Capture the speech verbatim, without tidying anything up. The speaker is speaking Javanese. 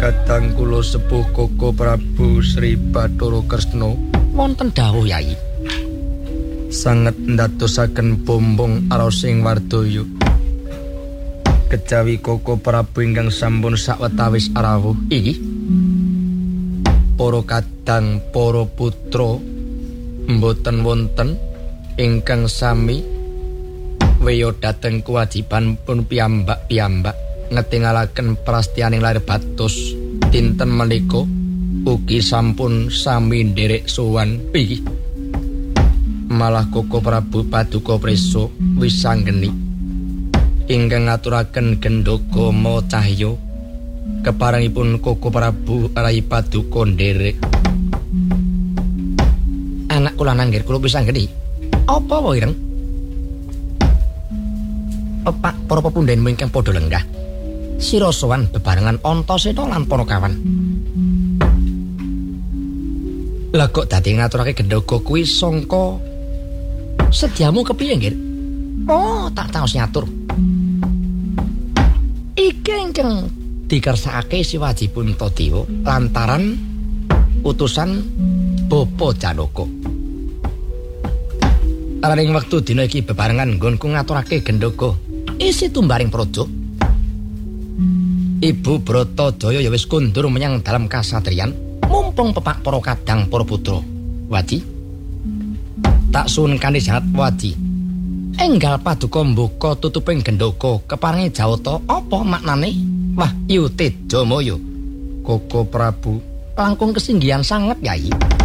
Kadang kula sepuh Koko Prabu Sri Bathara Kresna wonten dawuh Yai. Sanget ndadosaken bombong arosing wardaya. Kejawi Koko Prabu ingkang sampun sawetawis arawuh iki para kadang para putra mboten wonten ingkang sami weya dhateng kewajiban pun piyambak-piyambak ngetingalaken prastiyaning lair batos dinten menika ugi sampun sami nderek sowan iki. Malah Koko Prabu Paduka Prisa Wisanggeni ingkang ngaturaken gendhoga mawa cahya keparengipun Koko Prabu Rai Paduka nderek. Anak kula nanggir kula Wisanggeni. Apa wae ireng? Pepak para pepundhenmu ingkang padha lenggah. Sira sowan bebarengan Antasena lan para kawan. Lah kok dadi ngaturake gendhoga kuwi sangka sediamu kepiye, Nggir? Oh, tak taos nyatur. Iki ingkang dikersakake Siwajipun Tadiwa lantaran utusan Bapa Janaka. Araning wektu dina iki bebarengan nggonku ngaturake gendhoga isi tumbaring praja. Ibu Bratajaya ya wis kundur menyang dalam kasatriyan, mumpung pepak para kadang para putra. Waji, tak suwun kanthi sanget Waji. Enggal paduka mbuka tutuping gendhoga keparengi jawata apa maknane? Wah, yu Tejamaya. Koko Prabu langkung kesinggihan sanget, Yai.